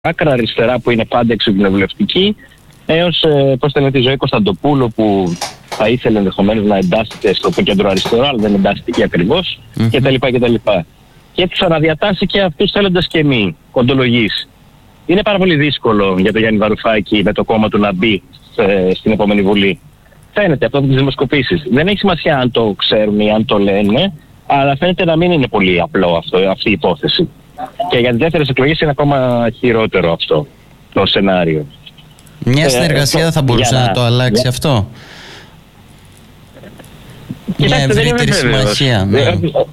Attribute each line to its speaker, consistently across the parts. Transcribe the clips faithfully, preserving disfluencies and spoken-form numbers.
Speaker 1: άκρα αριστερά που είναι πάντα εξοκοινοβουλευτική, έως ε, πώς θέλετε, τη Ζωή Κωνσταντοπούλου που θα ήθελε ενδεχομένως να εντάσσεται στο κέντρο αριστερό, αλλά δεν εντάσσεται και ακριβώς, mm-hmm. κτλ. κτλ. Και έτσι θα αναδιατάσει και αυτούς θέλοντας και μη, κοντολογείς. Είναι πάρα πολύ δύσκολο για τον Γιάννη Βαρουφάκη με το κόμμα του να μπει ε, στην επόμενη Βουλή. Φαίνεται αυτό από τις δημοσκοπήσεις. Δεν έχει σημασία αν το ξέρουν ή αν το λένε, αλλά φαίνεται να μην είναι πολύ απλό αυτό, αυτή η υπόθεση. Και για τις δεύτερες εκλογές είναι ακόμα χειρότερο αυτό το σενάριο.
Speaker 2: Μια συνεργασία ε, θα μπορούσε να, να το αλλάξει για... αυτό.
Speaker 1: Κοιτάξτε,
Speaker 2: μια ευρύτερη συμμαχία. Ναι.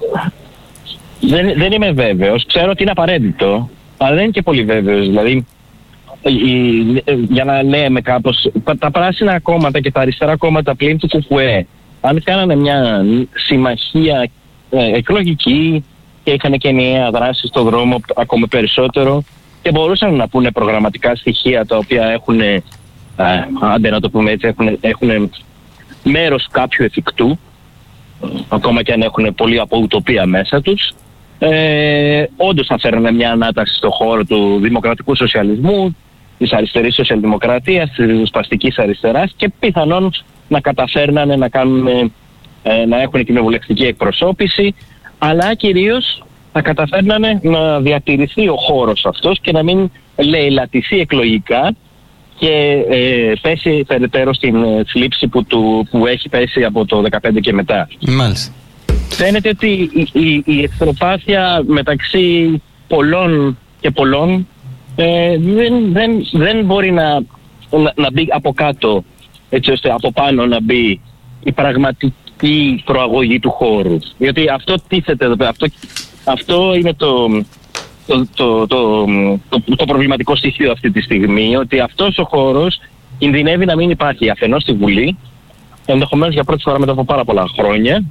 Speaker 1: Δεν, δεν είμαι βέβαιος. Ξέρω ότι είναι απαραίτητο, αλλά δεν είναι και πολύ βέβαιος. Δηλαδή, η, για να λέμε κάπως, τα πράσινα κόμματα και τα αριστερά κόμματα πλην του ΚΚΕ, αν κάνανε μια συμμαχία ε, εκλογική και είχαν και ενιαία δράση στον δρόμο ακόμα περισσότερο και μπορούσαν να πούνε προγραμματικά στοιχεία τα οποία έχουν, ε, άντε να το πούμε έτσι, έχουν, έχουν μέρος κάποιου εφικτού, ακόμα και αν έχουν πολύ από ουτοπία μέσα τους, ε, όντως θα φέρνουν μια ανάταξη στον χώρο του δημοκρατικού σοσιαλισμού, της αριστερής σοσιαλδημοκρατίας, της ριζοσπαστικής αριστεράς και πιθανόν να καταφέρνανε να, κάνουν, ε, να έχουν κοινοβουλευτική εκπροσώπηση, αλλά κυρίως θα καταφέρνανε να διατηρηθεί ο χώρος αυτός και να μην λαιλατηθεί εκλογικά και ε, πέσει περαιτέρω στην θλίψη που, του, που έχει πέσει από το δεκαπέντε και μετά.
Speaker 2: Μάλιστα.
Speaker 1: Φαίνεται ότι η, η, η εχθροπάθεια μεταξύ πολλών και πολλών ε, δεν, δεν, δεν μπορεί να, να, να μπει από κάτω, έτσι ώστε από πάνω να μπει η πραγματική προαγωγή του χώρου. Γιατί αυτό τίθεται εδώ πέρα, αυτό, αυτό είναι το... Το, το, το, το, το προβληματικό στοιχείο αυτή τη στιγμή, ότι αυτός ο χώρος κινδυνεύει να μην υπάρχει αφενός στη Βουλή, ενδεχομένως για πρώτη φορά μετά από πάρα πολλά χρόνια,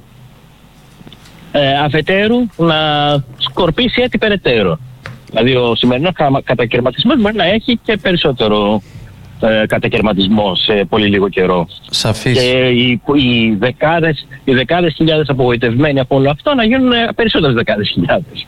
Speaker 1: ε, αφετέρου να σκορπίσει έτσι περαιτέρω. Δηλαδή ο σημερινός κατακαιρματισμός μπορεί να έχει και περισσότερο ε, κατακαιρματισμό σε πολύ λίγο καιρό. Σαφής. Και οι, οι, δεκάδες, οι δεκάδες χιλιάδες απογοητευμένοι από όλο αυτό να γίνουν περισσότερες δεκάδες χιλιάδες.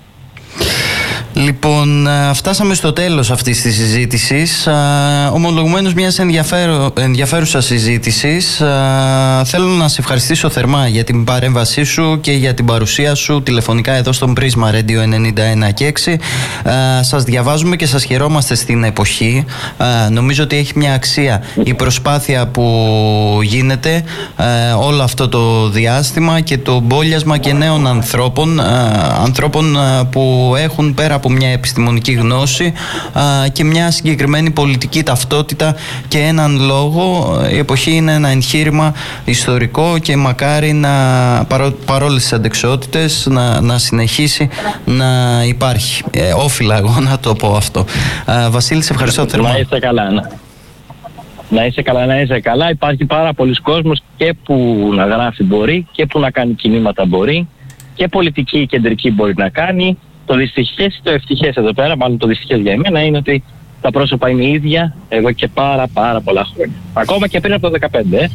Speaker 2: Λοιπόν, φτάσαμε στο τέλος αυτής της συζήτησης, ομολογουμένως μιας ενδιαφέρου, ενδιαφέρουσας συζήτησης. Θέλω να σε ευχαριστήσω θερμά για την παρέμβασή σου και για την παρουσία σου τηλεφωνικά εδώ στον Πρίσμα Radio ενενήντα ένα και έξι. Σας διαβάζουμε και σας χαιρόμαστε στην εποχή. Νομίζω ότι έχει μια αξία η προσπάθεια που γίνεται όλο αυτό το διάστημα και το μπόλιασμα και νέων ανθρώπων, ανθρώπων που έχουν πέρα από μια επιστημονική γνώση α, και μια συγκεκριμένη πολιτική ταυτότητα και έναν λόγο. Η εποχή είναι ένα εγχείρημα ιστορικό και μακάρι να, παρό, παρόλες τις αντεξιότητες να, να συνεχίσει να υπάρχει. Ε, όφιλα εγώ να το πω αυτό. Α, Βασίλη, σε ευχαριστώ θερμά.
Speaker 1: Να είσαι καλά. Να. να είσαι καλά, να είσαι καλά. Υπάρχει πάρα πολλοί κόσμος και που να γράφει μπορεί και που να κάνει κινήματα μπορεί και πολιτική κεντρική μπορεί να κάνει. Το δυστυχές ή το ευτυχές εδώ πέρα, μάλλον το δυστυχές για εμένα, είναι ότι τα πρόσωπα είναι ίδια εδώ και πάρα πάρα πολλά χρόνια. Ακόμα και πριν από το δεκαπέντε. Ε.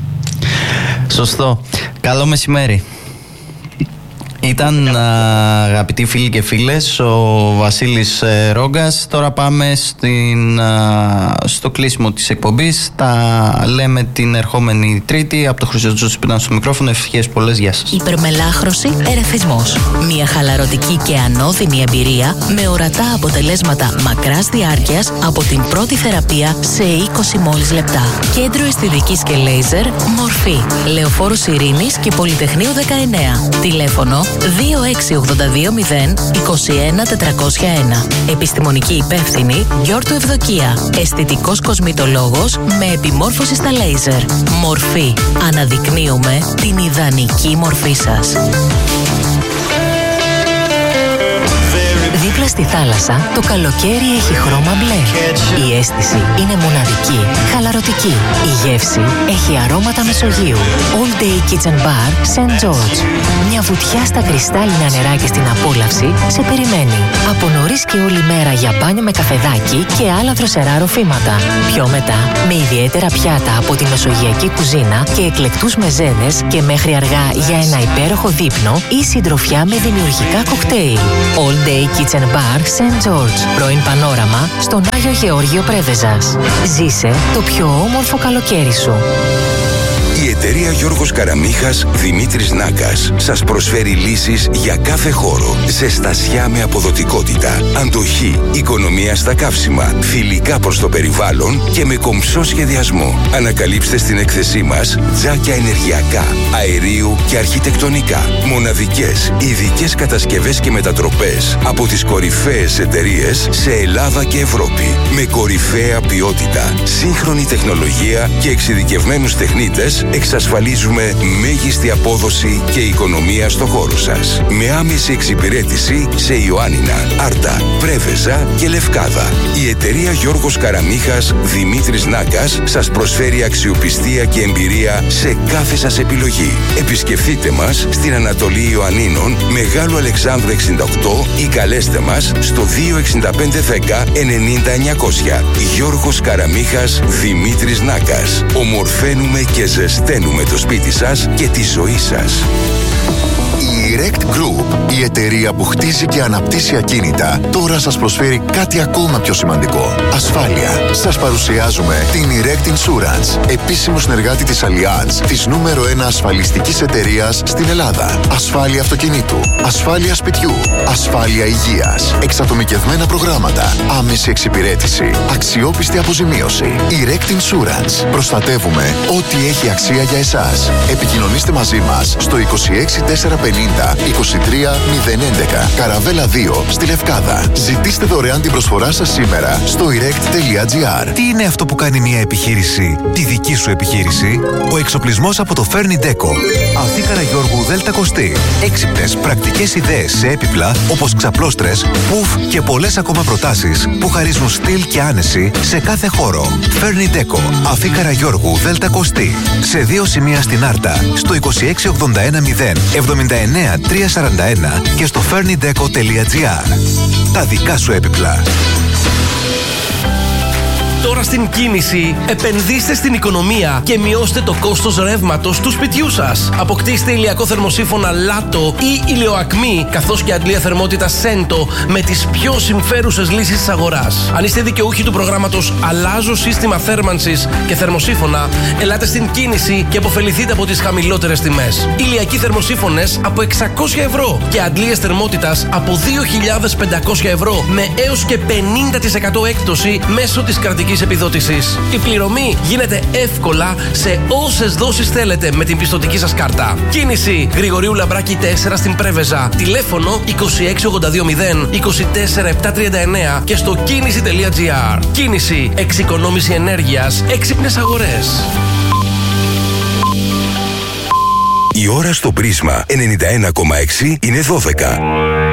Speaker 2: Σωστό. Καλό μεσημέρι. Ήταν, αγαπητοί φίλοι και φίλες, ο Βασίλης Ρόγκας. Τώρα πάμε στην, στο κλείσιμο της εκπομπής. Τα λέμε την ερχόμενη Τρίτη. Από το Χρυσοτζώση που ήταν στο μικρόφωνο. Ευτυχίες πολλές, γεια σας.
Speaker 3: Υπερμελάχρωση, ερεθισμός. Μια χαλαρωτική και ανώδυνη εμπειρία με ορατά αποτελέσματα μακράς διάρκειας από την πρώτη θεραπεία σε είκοσι μόλις λεπτά. Κέντρο αισθητικής και λέιζερ Μορφή. Λεωφόρος Ειρήνης και Πολυτεχνείου δεκαεννέα. Τηλέφωνο δύο έξι ογδόντα δύο μηδέν είκοσι ένα τετρακόσια ένα. Επιστημονική υπεύθυνη Γιώργου Ευδοκία. Αισθητικός κοσμητολόγος με επιμόρφωση στα λέιζερ. Μορφή. Αναδεικνύουμε την ιδανική μορφή σας. Δίπλα στη θάλασσα, το καλοκαίρι έχει χρώμα μπλε. Η αίσθηση είναι μοναδική, χαλαρωτική. Η γεύση έχει αρώματα Μεσογείου. All Day Kitchen Bar Saint George. Μια βουτιά στα κρυστάλλινα νερά και στην απόλαυση σε περιμένει. Από νωρίς και όλη μέρα για μπάνιο με καφεδάκι και άλλα δροσερά ροφήματα. Πιο μετά, με ιδιαίτερα πιάτα από τη μεσογειακή κουζίνα και εκλεκτούς μεζέδες και μέχρι αργά για ένα υπέροχο δείπνο ή συντροφιά με δημιουργικά κοκτέιλ. All Day Kitchen Beach and Bar Saint George. Πρώην Πανόραμα στον Άγιο Γεώργιο Πρέβεζας. Ζήσε το πιο όμορφο καλοκαίρι σου.
Speaker 4: Η εταιρεία Γιώργος Καραμίχας Δημήτρης Νάκας σας προσφέρει λύσεις για κάθε χώρο. Ζεστασιά με αποδοτικότητα, αντοχή, οικονομία στα καύσιμα, φιλικά προς το περιβάλλον και με κομψό σχεδιασμό. Ανακαλύψτε στην έκθεσή μας τζάκια ενεργειακά, αερίου και αρχιτεκτονικά. Μοναδικές, ειδικές κατασκευές και μετατροπές από τις κορυφαίες εταιρείες σε Ελλάδα και Ευρώπη. Με κορυφαία ποιότητα, σύγχρονη τεχνολογία και εξειδικευμένους τεχνίτες εξασφαλίζουμε μέγιστη απόδοση και οικονομία στο χώρο σας. Με άμεση εξυπηρέτηση σε Ιωάννινα, Άρτα, Πρέβεζα και Λευκάδα. Η εταιρεία Γιώργος Καραμίχας Δημήτρης Νάκας σας προσφέρει αξιοπιστία και εμπειρία σε κάθε σας επιλογή. Επισκεφτείτε μας στην Ανατολή Ιωαννίνων, Μεγάλου Αλεξάνδρου εξήντα οκτώ ή καλέστε μας στο δύο εξήντα πέντε δέκα ενενήντα εννιακόσια. Γιώργος Καραμίχας Δημήτρης Νάκας. Ομορφαίνουμε και ζεσταίνουμε το σπίτι σας και τη ζωή σας.
Speaker 5: Η Erect Group, η εταιρεία που χτίζει και αναπτύσσει ακίνητα, τώρα σας προσφέρει κάτι ακόμα πιο σημαντικό. Ασφάλεια. Σας παρουσιάζουμε την Erect Insurance, επίσημο συνεργάτη της Allianz, της νούμερο ένα ασφαλιστικής εταιρείας στην Ελλάδα. Ασφάλεια αυτοκινήτου, ασφάλεια σπιτιού, ασφάλεια υγείας, εξατομικευμένα προγράμματα, άμεση εξυπηρέτηση, αξιόπιστη αποζημίωση. Erect Insurance. Προστατεύουμε ό,τι έχει αξία για εσάς. Επικοινωνήστε μαζί μας στο είκοσι έξι τετρακόσια πενήντα είκοσι τρία μηδέν έντεκα Καραβέλα δύο στη Λευκάδα. Ζητήστε δωρεάν την προσφορά σας σήμερα στο erect τελεία gr.
Speaker 6: Τι είναι αυτό που κάνει μια επιχείρηση τη δική σου επιχείρηση? Ο εξοπλισμός από το Fernideco. Αθήκαρα Γιώργου Δέλτα Κωστή. Έξυπνες, πρακτικές ιδέες σε έπιπλα όπως ξαπλώστρες, πουφ και πολλές ακόμα προτάσεις που χαρίζουν στυλ και άνεση σε κάθε χώρο. Fernideco. Αθήκαρα Γιώργου Δέλτα Κωστή. Σε δύο σημεία στην Άρτα, στο είκοσι έξι ογδόντα ένα μηδέν εβδομήντα εννέα τριακόσια σαράντα ένα και στο fernideco τελεία gr. Τα δικά σου έπιπλα.
Speaker 7: Τώρα στην Κίνηση, επενδύστε στην οικονομία και μειώστε το κόστος ρεύματος του σπιτιού σας. Αποκτήστε ηλιακό θερμοσύφωνα Λάτο ή ηλιοακμή, καθώς και αντλία θερμότητας Σέντο με τις πιο συμφέρουσες λύσεις της αγοράς. Αν είστε δικαιούχοι του προγράμματος Αλλάζω σύστημα θέρμανσης και θερμοσύφωνα, ελάτε στην Κίνηση και αποφεληθείτε από τις χαμηλότερες τιμές. Ηλιακοί θερμοσύφωνες από εξακόσια ευρώ και αντλίες θερμότητας από δύο χιλιάδες πεντακόσια ευρώ με έως και πενήντα τοις εκατό έκπτωση μέσω της κρατικής επιδότησης. Η πληρωμή γίνεται εύκολα σε όσες δόσεις θέλετε με την πιστωτική σας κάρτα. Κίνηση Γρηγορίου Λαμπράκη τέσσερα στην Πρέβεζα. Τηλέφωνο είκοσι έξι ογδόντα δύο μηδέν είκοσι τέσσερα επτακόσια τριάντα εννέα και στο κίνηση τελεία gr. Κίνηση. Εξοικονόμηση ενέργειας. Έξυπνες αγορές.
Speaker 4: Η ώρα στο Πρίσμα ενενήντα ένα κόμμα έξι είναι δώδεκα.